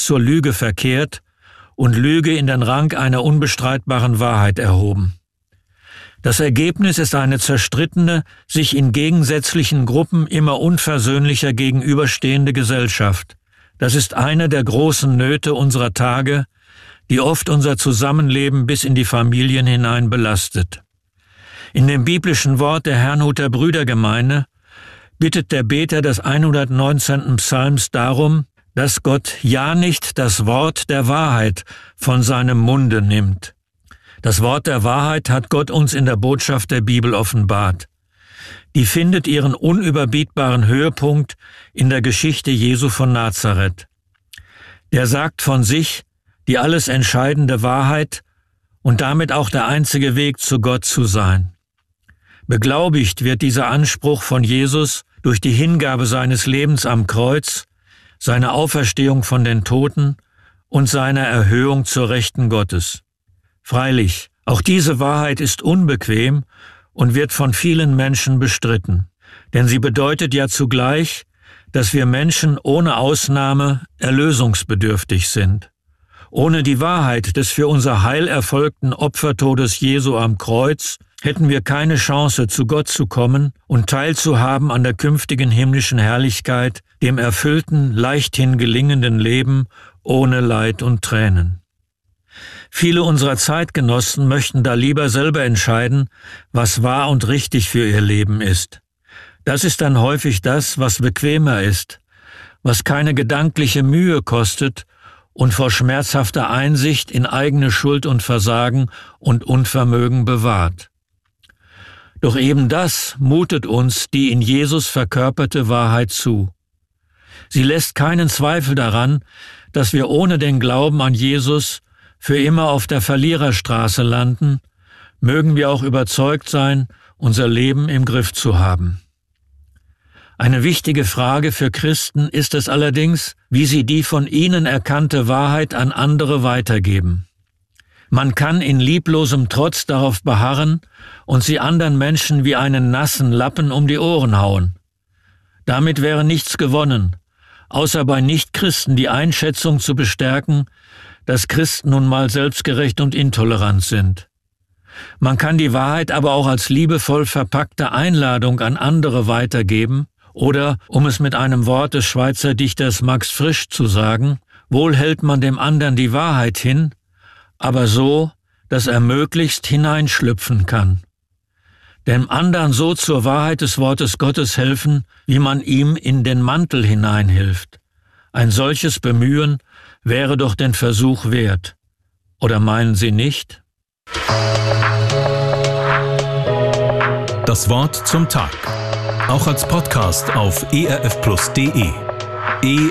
bewusst zur Lüge verkehrt und Lüge in den Rang einer unbestreitbaren Wahrheit erhoben. Das Ergebnis ist eine zerstrittene, sich in gegensätzlichen Gruppen immer unversöhnlicher gegenüberstehende Gesellschaft. Das ist eine der großen Nöte unserer Tage, die oft unser Zusammenleben bis in die Familien hinein belastet. In dem biblischen Wort der Herrnhuter Brüdergemeinde bittet der Beter des 119. Psalms darum, dass Gott ja nicht das Wort der Wahrheit von seinem Munde nimmt. Das Wort der Wahrheit hat Gott uns in der Botschaft der Bibel offenbart. Die findet ihren unüberbietbaren Höhepunkt in der Geschichte Jesu von Nazareth. Der sagt von sich, die alles entscheidende Wahrheit und damit auch der einzige Weg zu Gott zu sein. Beglaubigt wird dieser Anspruch von Jesus durch die Hingabe seines Lebens am Kreuz, seine Auferstehung von den Toten und seine Erhöhung zur Rechten Gottes. Freilich, auch diese Wahrheit ist unbequem und wird von vielen Menschen bestritten, denn sie bedeutet ja zugleich, dass wir Menschen ohne Ausnahme erlösungsbedürftig sind. Ohne die Wahrheit des für unser Heil erfolgten Opfertodes Jesu am Kreuz hätten wir keine Chance, zu Gott zu kommen und teilzuhaben an der künftigen himmlischen Herrlichkeit, dem erfüllten, leichthin gelingenden Leben ohne Leid und Tränen. Viele unserer Zeitgenossen möchten da lieber selber entscheiden, was wahr und richtig für ihr Leben ist. Das ist dann häufig das, was bequemer ist, was keine gedankliche Mühe kostet und vor schmerzhafter Einsicht in eigene Schuld und Versagen und Unvermögen bewahrt. Doch eben das mutet uns die in Jesus verkörperte Wahrheit zu. Sie lässt keinen Zweifel daran, dass wir ohne den Glauben an Jesus für immer auf der Verliererstraße landen, mögen wir auch überzeugt sein, unser Leben im Griff zu haben. Eine wichtige Frage für Christen ist es allerdings, wie sie die von ihnen erkannte Wahrheit an andere weitergeben. Man kann in lieblosem Trotz darauf beharren und sie anderen Menschen wie einen nassen Lappen um die Ohren hauen. Damit wäre nichts gewonnen, außer bei Nichtchristen die Einschätzung zu bestärken, dass Christen nun mal selbstgerecht und intolerant sind. Man kann die Wahrheit aber auch als liebevoll verpackte Einladung an andere weitergeben oder, um es mit einem Wort des Schweizer Dichters Max Frisch zu sagen, wohl hält man dem anderen die Wahrheit hin, aber so, dass er möglichst hineinschlüpfen kann. Dem anderen so zur Wahrheit des Wortes Gottes helfen, wie man ihm in den Mantel hineinhilft. Ein solches Bemühen wäre doch den Versuch wert. Oder meinen Sie nicht? Das Wort zum Tag. Auch als Podcast auf erfplus.de.